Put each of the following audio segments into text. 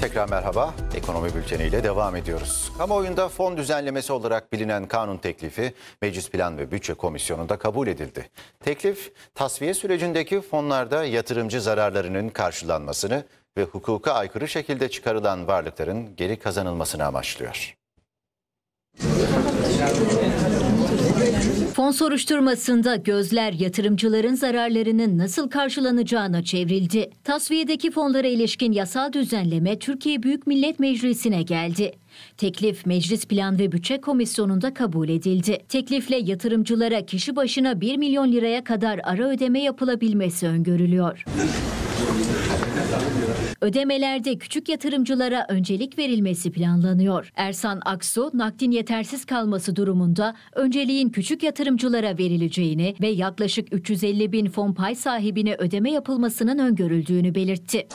Tekrar merhaba. Ekonomi bülteniyle devam ediyoruz. Kamuoyunda fon düzenlemesi olarak bilinen kanun teklifi Meclis Plan ve Bütçe Komisyonu'nda kabul edildi. Teklif, tasfiye sürecindeki fonlarda yatırımcı zararlarının karşılanmasını ve hukuka aykırı şekilde çıkarılan varlıkların geri kazanılmasını amaçlıyor. Fon soruşturmasında gözler yatırımcıların zararlarının nasıl karşılanacağına çevrildi. Tasfiyedeki fonlara ilişkin yasal düzenleme Türkiye Büyük Millet Meclisi'ne geldi. Teklif Meclis Plan ve Bütçe Komisyonu'nda kabul edildi. Teklifle yatırımcılara kişi başına 1 milyon liraya kadar ara ödeme yapılabilmesi öngörülüyor. Ödemelerde küçük yatırımcılara öncelik verilmesi planlanıyor. Ersan Aksu, nakdin yetersiz kalması durumunda önceliğin küçük yatırımcılara verileceğini ve yaklaşık 350 bin fon pay sahibine ödeme yapılmasının öngörüldüğünü belirtti.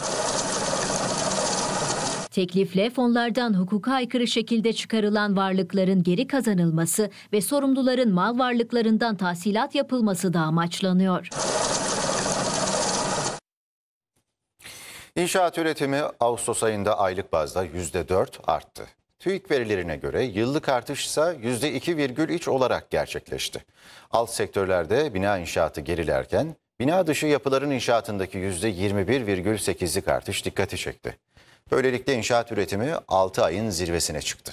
Teklifle fonlardan hukuka aykırı şekilde çıkarılan varlıkların geri kazanılması ve sorumluların mal varlıklarından tahsilat yapılması da amaçlanıyor. İnşaat üretimi Ağustos ayında aylık bazda %4 arttı. TÜİK verilerine göre yıllık artış ise %2,3 olarak gerçekleşti. Alt sektörlerde bina inşaatı gerilerken bina dışı yapıların inşaatındaki %21,8'lik artış dikkati çekti. Böylelikle inşaat üretimi 6 ayın zirvesine çıktı.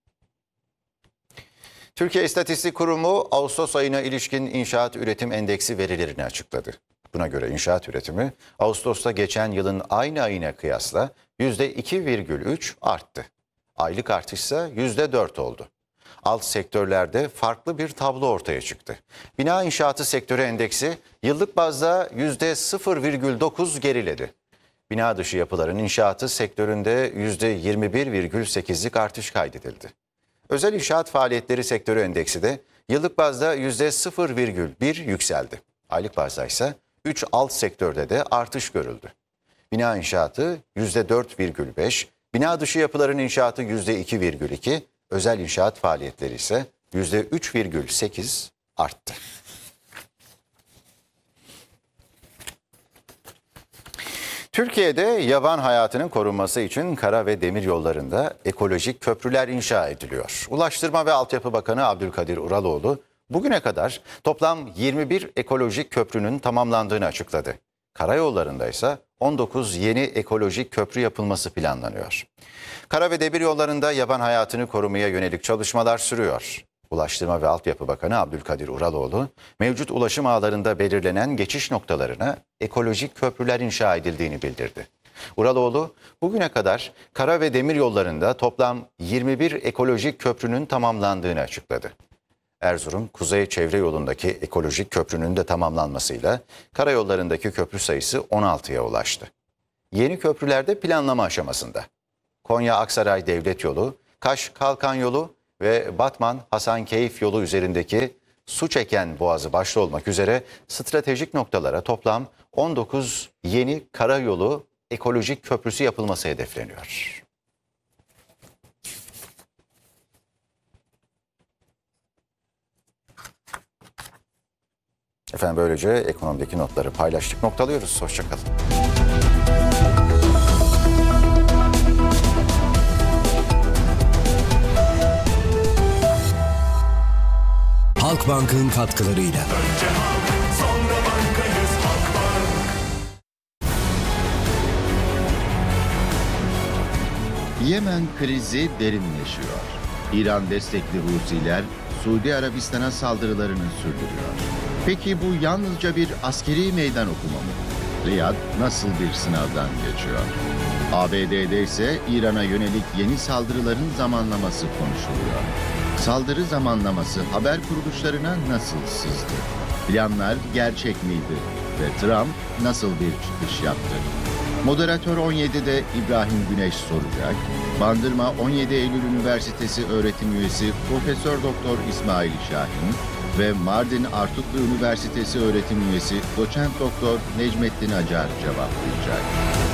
Türkiye İstatistik Kurumu Ağustos ayına ilişkin inşaat üretim endeksi verilerini açıkladı. Buna göre inşaat üretimi Ağustos'ta geçen yılın aynı ayına kıyasla %2,3 arttı. Aylık artış ise %4 oldu. Alt sektörlerde farklı bir tablo ortaya çıktı. Bina inşaatı sektörü endeksi yıllık bazda %0,9 geriledi. Bina dışı yapıların inşaatı sektöründe %21,8'lik artış kaydedildi. Özel inşaat faaliyetleri sektörü endeksi de yıllık bazda %0,1 yükseldi. Aylık bazda ise 3 alt sektörde de artış görüldü. Bina inşaatı %4,5, bina dışı yapıların inşaatı %2,2, özel inşaat faaliyetleri ise %3,8 arttı. Türkiye'de yaban hayatının korunması için kara ve demir yollarında ekolojik köprüler inşa ediliyor. Ulaştırma ve Altyapı Bakanı Abdülkadir Uraloğlu bugüne kadar toplam 21 ekolojik köprünün tamamlandığını açıkladı. Karayollarında ise 19 yeni ekolojik köprü yapılması planlanıyor. Kara ve demir yollarında yaban hayatını korumaya yönelik çalışmalar sürüyor. Ulaştırma ve Altyapı Bakanı Abdülkadir Uraloğlu, mevcut ulaşım ağlarında belirlenen geçiş noktalarına ekolojik köprüler inşa edildiğini bildirdi. Uraloğlu, bugüne kadar kara ve demir yollarında toplam 21 ekolojik köprünün tamamlandığını açıkladı. Erzurum Kuzey Çevre Yolu'ndaki ekolojik köprünün de tamamlanmasıyla karayollarındaki köprü sayısı 16'ya ulaştı. Yeni köprüler de planlama aşamasında. Konya-Aksaray Devlet Yolu, Kaş-Kalkan Yolu ve Batman-Hasankeyf Yolu üzerindeki su çeken boğazı başta olmak üzere stratejik noktalara toplam 19 yeni karayolu ekolojik köprüsü yapılması hedefleniyor. Efendim böylece ekonomideki notları paylaştık, noktalıyoruz. Hoşçakalın. Halkbank'ın katkılarıyla. Önce halk, sonra bankayız Halkbank. Yemen krizi derinleşiyor. İran destekli Husiler Suudi Arabistan'a saldırılarını sürdürüyor. Peki bu yalnızca bir askeri meydan okuma mı? Riyad nasıl bir sınavdan geçiyor? ABD'de ise İran'a yönelik yeni saldırıların zamanlaması konuşuluyor. Saldırı zamanlaması haber kuruluşlarına nasıl sızdı? Planlar gerçek miydi? Ve Trump nasıl bir çıkış yaptı? Moderatör 17'de İbrahim Güneş soracak. Bandırma 17 Eylül Üniversitesi öğretim üyesi Profesör Doktor İsmail Şahin ve Mardin Artuklu Üniversitesi öğretim üyesi Doçent Doktor Necmettin Acar cevaplayacak.